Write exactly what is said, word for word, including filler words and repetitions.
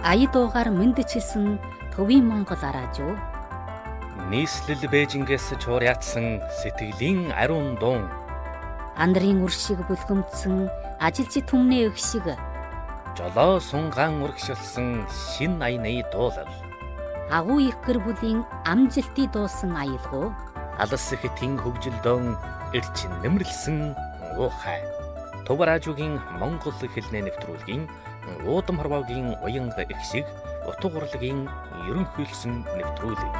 ая дуугаар мэндчилсэн төвийн Монгол араажуу. Нийслэл Бээжингээс чуурьяатсан сэтгэлийн ариун дуун. Андрын үр шиг бүлгэмдсэн ажилчид түмний өх шиг. Жолоо сунгаан урагшилсан шин аяны дуулал. Агуу их гэр бүлийн амжилтыг дуусан аялгуу. Алс ихтийн хөгжилдөөн эрчин нэмэрлсэн уухай. Төв радиогийн Монгол хэлний нэвтрүүлгийн уудам хорвоогийн уянга их шиг утга урлагийн ерөнхийлсөн нэвтрүүлэг.